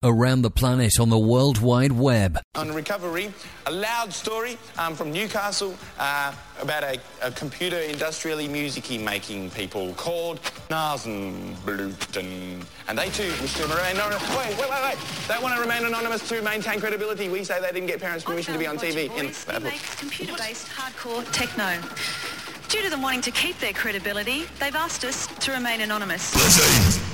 around the planet on the World Wide Web. On Recovery, a loud story from Newcastle about a computer industrially music-y making people called Nasenbluten. And they too wish to remain anonymous. Wait. They want to remain anonymous to maintain credibility. We say they didn't get parents' permission to be on TV. He makes computer-based hardcore techno. Due to them wanting to keep their credibility, they've asked us to remain anonymous.